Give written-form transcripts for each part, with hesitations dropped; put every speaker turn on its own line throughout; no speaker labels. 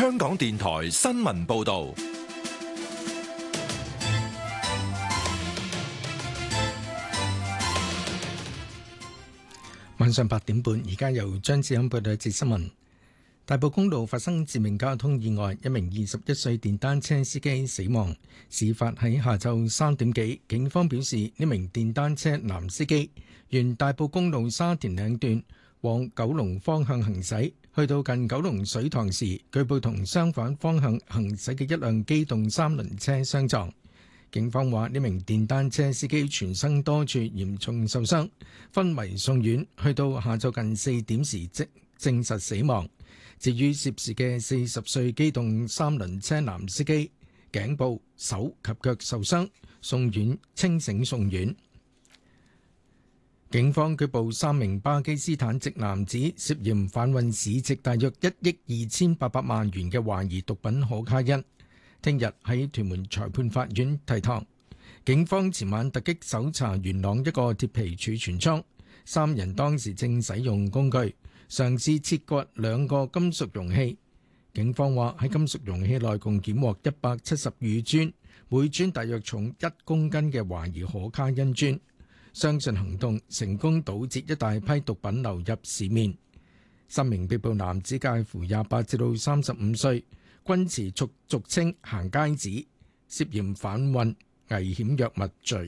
香港電台新聞報道。
晚上8點半，而家由張志欣報道一節新聞。大埔公路發生致命交通意外，一名21歲電單車司機死亡。事發喺下晝3點幾，警方表示呢名電單車男司機沿大埔公路沙田嶺段往九龍方向行駛，去到近九龍水塘時，據報同相反方向行駛嘅一輛機動3輪車相撞。警方話呢名電單車司機全身多處嚴重受傷，昏迷送院，去到下晝近4點時即證實死亡。至於涉事嘅40歲機動3輪車男司機，頸部、手及腳受傷，清醒送院。警方拘捕3名巴基斯坦籍男子，涉嫌販運市值大約1億2800萬元嘅懷疑毒品可卡因。聽日喺屯門裁判法院提堂。警方前晚突擊搜查元朗一個鐵皮儲存倉，3人當時正使用工具嘗試切割2個金屬容器。警方話喺金屬容器內共檢獲170乳磚，每磚大約重1公斤嘅懷疑可卡因磚。相信行動成功堵截一大批毒品流入市面。3名被捕男子介乎28至到35歲，均持俗稱行街紙，涉嫌販運危險藥物罪。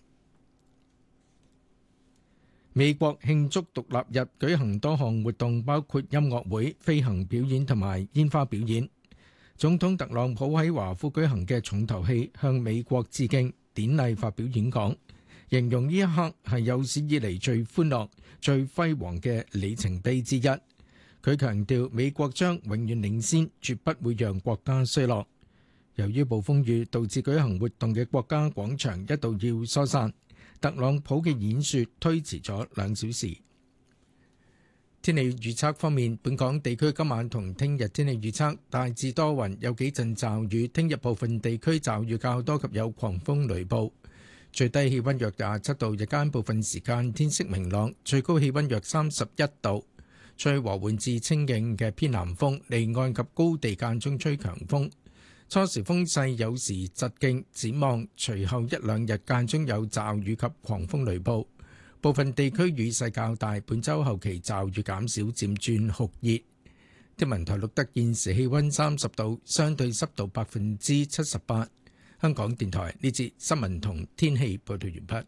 美國慶祝獨立日舉行多項活動，包括音樂會、飛行表演同埋煙花表演。總統特朗普喺華府舉行嘅重頭戲向美國致敬典禮發表演講，形容呢一刻係有史以嚟最歡樂、最輝煌嘅里程碑之一。佢強調美國將永遠領先，絕不會讓國家衰落。由於暴風雨導致舉行活動嘅國家廣場一度要疏散，特朗普嘅演說推遲咗2小時。天氣預測方面，本港地區今晚同聽日天氣預測大致多雲，有幾陣驟雨。聽日部分地區驟雨較多及有狂風雷暴。最低氣溫約27度，日間部分時間天色明朗，最高氣溫約31度。吹和緩至清勁嘅偏南風，離岸及高地間中吹強風。初時風勢有時疾勁，展望隨後1-2日間中有驟雨及狂風雷暴，部分地區雨勢較大。本週後期驟雨減少，漸轉酷熱。天文台錄得現時氣溫30度，相對濕度78%。香港電台呢節新聞同天氣報道完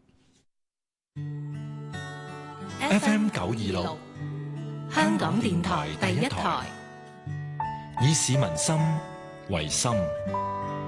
畢。FM 926，
香港電台第一台，
以市民心為心，